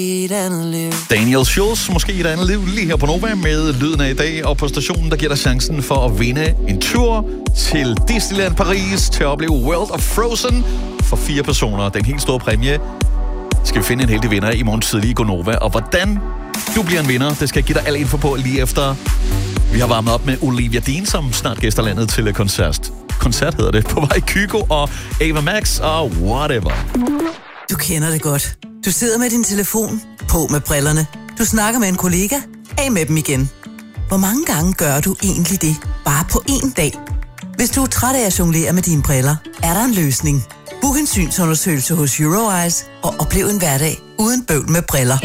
Daniel Schultz, måske et andet liv, lige her på Nova med lyden af i dag. Og på stationen, der giver dig chancen for at vinde en tur til Disneyland Paris til at opleve World of Frozen for 4 personer. Den helt store præmie skal vi finde en heldig vinder i morgen tidlig i Gonova. Og hvordan du bliver en vinder, det skal jeg give dig al info på lige efter. Vi har varmet op med Olivia Dean, som snart gæster landet til koncert hedder det, på vej Kygo og Ava Max og whatever. Du kender det godt. Du sidder med din telefon, på med brillerne. Du snakker med en kollega, af med dem igen. Hvor mange gange gør du egentlig det, bare på én dag? Hvis du er træt af at jonglere med dine briller, er der en løsning. Book en synsundersøgelse hos Euroeyes og oplev en hverdag uden bøvl med briller.